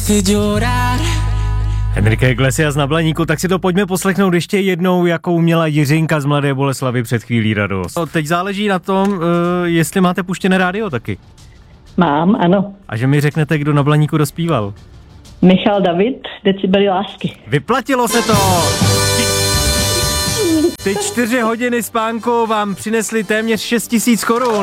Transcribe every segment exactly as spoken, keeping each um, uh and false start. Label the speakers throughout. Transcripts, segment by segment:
Speaker 1: Enrique Iglesias na Blaníku, tak si to pojďme poslechnout ještě jednou, jakou měla Jiřinka z Mladé Boleslavi před chvílí radost. Teď záleží na tom, uh, jestli máte puštěné rádio taky.
Speaker 2: Mám, ano.
Speaker 1: A že mi řeknete, kdo na Blaníku dospíval.
Speaker 2: Michal David, Decibely lásky.
Speaker 1: Vyplatilo se to! Ty čtyři hodiny spánku vám přinesly téměř šest tisíc korun.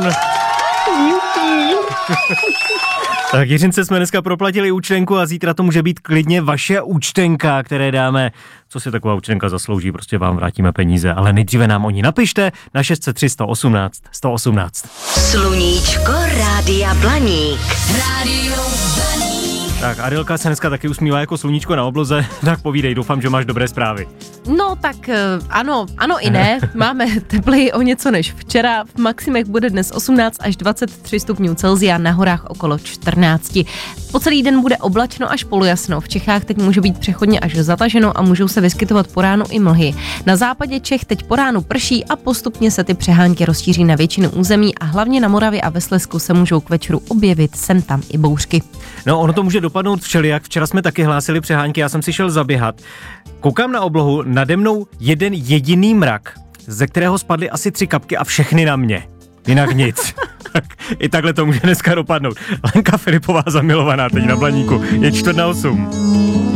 Speaker 1: Tak Jiřince jsme dneska proplatili účtenku a zítra to může být klidně vaše účtenka, které dáme, co si taková účtenka zaslouží, prostě vám vrátíme peníze, ale nejdříve nám o ní napište na šest set tři sto osmnáct sto osmnáct.
Speaker 3: Sluníčko Rádia Blaník. Rádio Blaník.
Speaker 1: Tak Adélka se dneska taky usmívá jako sluníčko na obloze, tak povídej, doufám, že máš dobré zprávy.
Speaker 4: No tak ano, ano i ne, máme tepleji o něco než včera, v maximech bude dnes osmnáct až dvacet tři stupňů Celsia, na horách okolo čtrnáct. Po celý den bude oblačno až polojasno, v Čechách teď může být přechodně až zataženo a můžou se vyskytovat po ránu i mlhy. Na západě Čech teď po ránu prší a postupně se ty přehánky rozšíří na většinu území a hlavně na Moravě a ve Slezsku se můžou k večeru objevit sem tam i bouřky.
Speaker 1: No ono to může dopadnout všelijak, včera jsme taky hlásili přehánky, já jsem si šel zaběhat. Koukám na oblohu, nade mnou jeden jediný mrak, ze kterého spadly asi tři kapky a všechny na mě. Jinak nic. Tak i takhle to může dneska dopadnout. Lenka Filipová zamilovaná teď na Blaníku. Je čtvrt na osm.